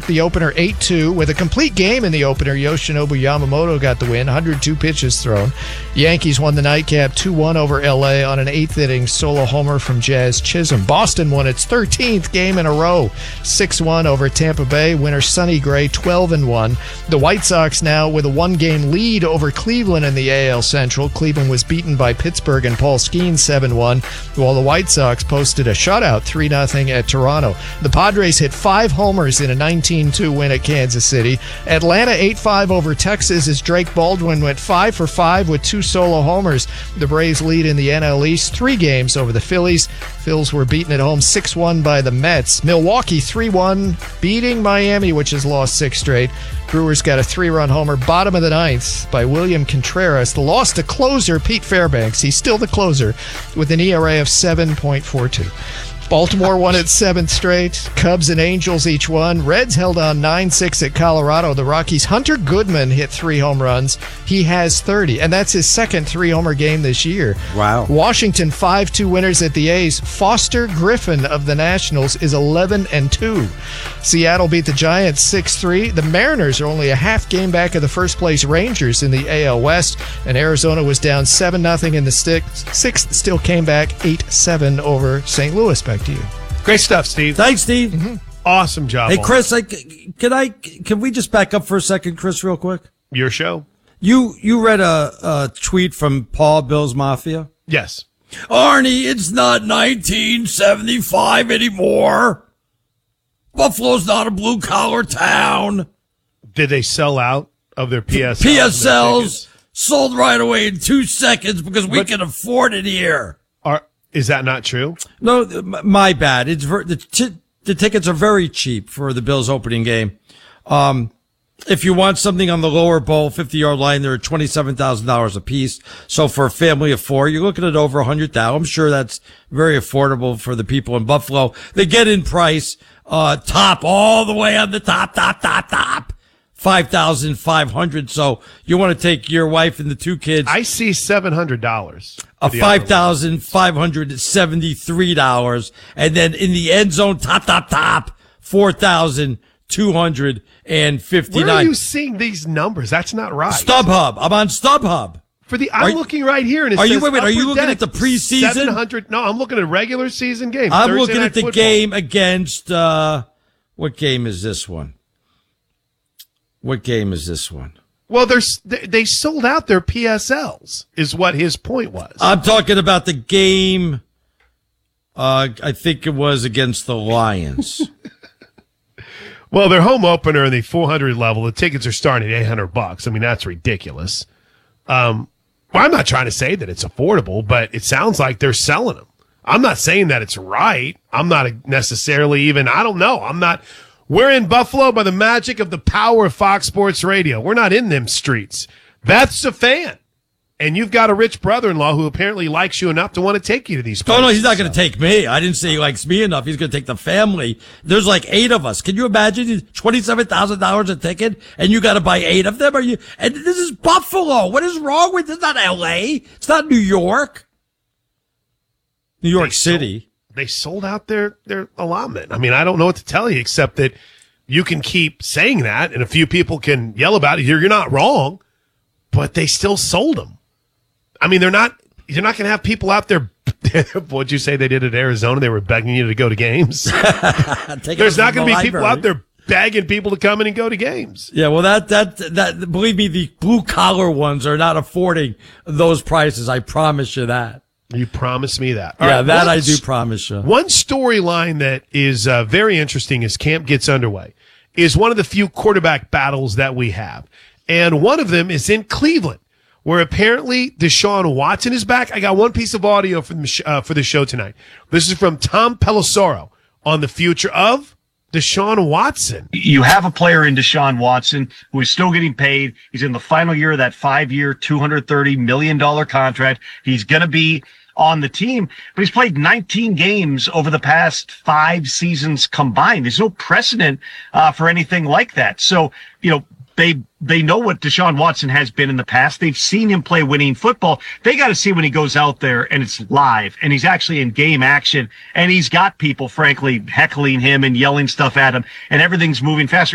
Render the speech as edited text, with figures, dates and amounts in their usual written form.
took the opener 8-2. With a complete game in the opener, Yoshinobu Yamamoto got the win, 102 pitches thrown. Yankees won the nightcap 2-1 over L.A. on an eighth-inning solo homer from Jazz Chisholm. Boston won its 13th game in a row, 6-1 over Tampa Bay. Winner Sonny Gray, 12-1. The White Sox now with a one-game lead over Cleveland in the AL Central. Cleveland was beaten by Pittsburgh and Paul Skeens 7-1, while the White Sox posted a shutout 3-0 at Toronto. The Padres hit 5 homers in a 19-2 win at Kansas City. Atlanta 8-5 over Texas as Drake Baldwin went 5 for 5 with 2 solo homers. The Braves lead in the NL East 3 games over the Phillies. Phils were beaten at home 6-1 by the Mets. Milwaukee 3-1, beating Miami, which has lost 6 straight. Brewers got a 3-run homer, bottom of the ninth, by William Contreras. The loss to closer Pete Fairbanks. He's still the closer with an ERA of 7.42. Baltimore won its 7th straight. Cubs and Angels each won. Reds held on 9-6 at Colorado. The Rockies' Hunter Goodman hit 3 home runs. He has 30, and that's his second 3-homer game this year. Wow. Washington 5-2 winners at the A's. Foster Griffin of the Nationals is 11-2. Seattle beat the Giants 6-3. The Mariners are only a half game back of the first-place Rangers in the AL West, and Arizona was down 7-0 in the sixth, still came back 8-7 over St. Louis. Back to you. Great stuff, Steve. Thanks, Steve. Mm-hmm. Awesome job. Hey, Chris, can we just back up for a second, Chris, real quick? Your show? You read a tweet from Paul Bill's Mafia? Yes. Arnie, it's not 1975 anymore. Buffalo's not a blue-collar town. Did they sell out of their PSLs? PSLs sold right away in 2 seconds because we can afford it here. Is that not true? No, my bad. It's the tickets are very cheap for the Bills opening game. If you want something on the lower bowl 50-yard line, they're $27,000 a piece. So for a family of 4, you're looking at over $100,000. I'm sure that's very affordable for the people in Buffalo. They get in price, top all the way on the top. $5,500. So you want to take your wife and the 2 kids. I see $700. $5,573. And then in the end zone, top, $4,259. Where are you seeing these numbers? That's not right. StubHub. I'm on StubHub. I'm looking right here, and it says are you looking at the preseason? 700. No, I'm looking at regular season games. I'm Thursday looking Night at the Football. game against, what game is this one? Well, they sold out their PSLs, is what his point was. I'm talking about the game, I think it was against the Lions. Well, their home opener in the 400 level, the tickets are starting at $800. I mean, that's ridiculous. Well, I'm not trying to say that it's affordable, but it sounds like they're selling them. I'm not saying that it's right. I'm not necessarily even, I don't know. We're in Buffalo by the magic of the power of Fox Sports Radio. We're not in them streets. Beth's a fan. And you've got a rich brother-in-law who apparently likes you enough to want to take you to these places. Oh, no, he's not going to take me. I didn't say he likes me enough. He's going to take the family. There's like 8 of us. Can you imagine? $27,000 a ticket, and you got to buy 8 of them? And this is Buffalo. What is wrong with this? It's not L.A. It's not New York. New York City. They sold out their allotment. I mean, I don't know what to tell you except that you can keep saying that, and a few people can yell about it. You're not wrong, but they still sold them. I mean, you're not going to have people out there. What'd you say they did at Arizona? They were begging you to go to games. There's not going to be people out there begging people to come in and go to games. Yeah, well, that believe me, the blue collar ones are not affording those prices. I promise you that. You promise me that. All right, I do promise you. One storyline that is very interesting as camp gets underway is one of the few quarterback battles that we have. And one of them is in Cleveland, where apparently Deshaun Watson is back. I got one piece of audio for the show tonight. This is from Tom Pelissero on the future of Deshaun Watson. You have a player in Deshaun Watson who is still getting paid. He's in the final year of that 5-year, $230 million contract. He's going to be on the team, but he's played 19 games over the past 5 seasons combined. There's no precedent for anything like that. So, they know what Deshaun Watson has been in the past. They've seen him play winning football. They got to see when he goes out there and it's live and he's actually in game action and he's got people, frankly, heckling him and yelling stuff at him and everything's moving faster.